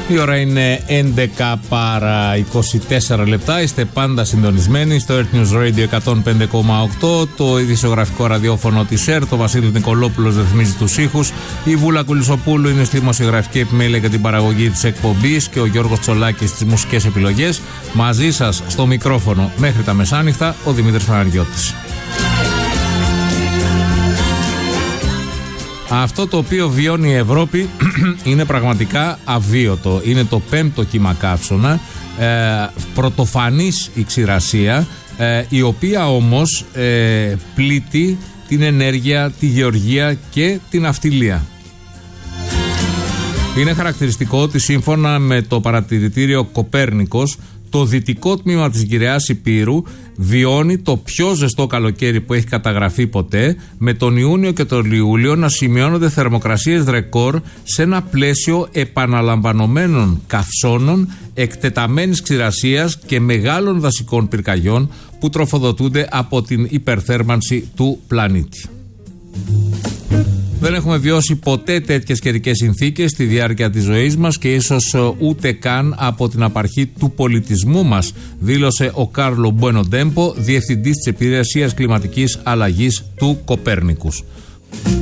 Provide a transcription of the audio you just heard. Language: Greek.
Η ώρα είναι 11 παρά 24 λεπτά. Είστε πάντα συντονισμένοι στο Earth News Radio 105,8, το ειδησιογραφικό ραδιόφωνο της ΕΡΤ. Το Βασίλη Νικολόπουλος ρυθμίζει τους ήχους. Η Βούλα Κουλισοπούλου είναι στη δημοσιογραφική επιμέλεια για την παραγωγή της εκπομπής και ο Γιώργος Τσολάκης στις μουσικές επιλογές. Μαζί σας στο μικρόφωνο μέχρι τα μεσάνυχτα ο Δημήτρης Παναγιώτης. Αυτό το οποίο βιώνει η Ευρώπη είναι πραγματικά αβίωτο. Είναι το 5ο κύμα καύσωνα, πρωτοφανής η ξηρασία, η οποία όμως πλήττει την ενέργεια, τη γεωργία και την ναυτιλία. Είναι χαρακτηριστικό ότι σύμφωνα με το παρατηρητήριο Κοπέρνικος, το δυτικό τμήμα της γυραιάς Υπήρου βιώνει το πιο ζεστό καλοκαίρι που έχει καταγραφεί ποτέ, με τον Ιούνιο και τον Ιούλιο να σημειώνονται θερμοκρασίες ρεκόρ σε ένα πλαίσιο επαναλαμβανομένων καυσώνων, εκτεταμένης ξηρασίας και μεγάλων δασικών πυρκαγιών που τροφοδοτούνται από την υπερθέρμανση του πλανήτη. Δεν έχουμε βιώσει ποτέ τέτοιες καιρικές συνθήκες στη διάρκεια της ζωής μας και ίσως ούτε καν από την απαρχή του πολιτισμού μας, δήλωσε ο Κάρλο Μπουένο Ντέμπο, διευθυντής της Υπηρεσίας Κλιματικής Αλλαγής του Κοπέρνικους.